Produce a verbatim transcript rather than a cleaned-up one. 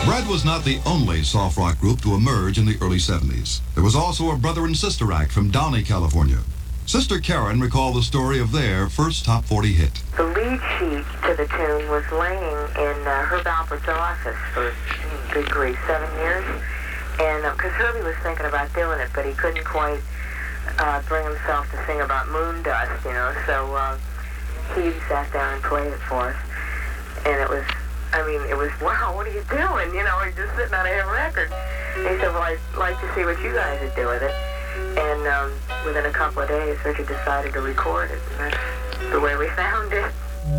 Bread was not the only soft rock group to emerge in the early seventies. There was also a brother and sister act from Downey, California. Sister Karen recalled the story of their first top forty hit. The lead sheet to the tune was laying in uh, Herb Alpert's office for, good grief, seven years. And because uh, Herbie was thinking about doing it, but he couldn't quite uh, bring himself to sing about moon dust, you know. So uh, he sat down and played it for us. And it was, I mean, it was, wow, what are you doing? You know, we're just sitting on a hit record. And he said, well, I'd like to see what you guys would do with it. And um, within a couple of days, Richard decided to record it, and that's the way we found it.